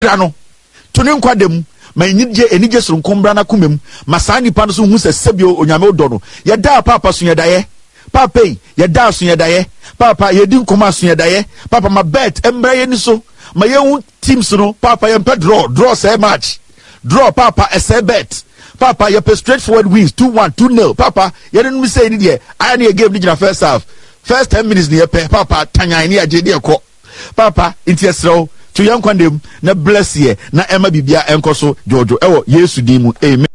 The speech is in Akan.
no to ne nkwadem ma enije sronkombra na komem ma saa nipa no so hu sesebio onyame odo no ye da papa so ye daye papa ye da so ye daye papa ye di nkoma so ye daye papa ma bet emra ye ni so ma ye hu teams no papa ye mpe draw say match draw papa say bet papa ye pe straightforward wins 2-1 2-0 papa ye no say ni de I na game ni first half first 10 minutes ni ye pe papa tanyan ni agye de ekọ papa intiesro to yan kwandem na bless ye na ema bibia enkoso jojo ewo Yesu di mu amen.